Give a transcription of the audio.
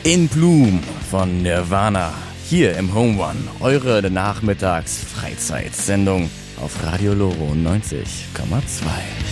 In Bloom von Nirvana. Hier im Home One, eure Nachmittags-Freizeitsendung auf Radio Loro 90,2.